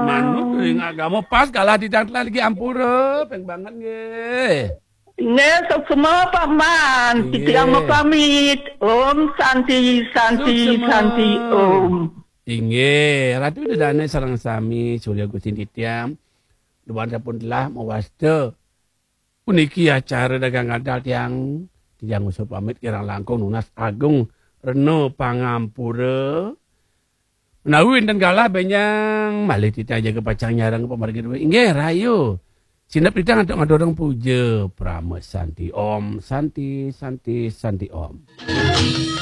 manut ing agama pas kalah ditantang lagi ampura peng banget nggih. Nggih, semua paman. Titiang pamit. Om Santi Santi Santi Om. Inggih, Ratu Dedane sareng sami Surya Gusti Titiang. Duwanda pun telah mewasta puniki acara dagang adal tiang usul pamit kirang langkung nunas agung reno pangampura. Menawin dan galah benyang malih titiang jaga pacang nyarang pemargi dewe. Inggih rayu. Sinap titiang ngadorong puja Prama Santi Om, Santi Santi Santi Om.